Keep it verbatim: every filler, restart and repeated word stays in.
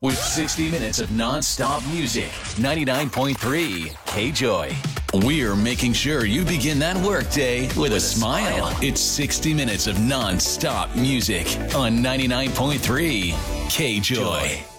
with sixty minutes of non-stop music. ninety-nine point three K-Joy. We're making sure you begin that workday with a smile. It's sixty minutes of non-stop music on ninety-nine point three K-Joy.